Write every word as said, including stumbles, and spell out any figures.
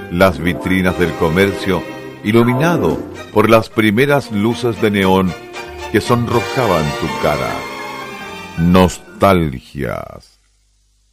las vitrinas del comercio, iluminado por las primeras luces de neón que sonrojaban tu cara. Nostalgias.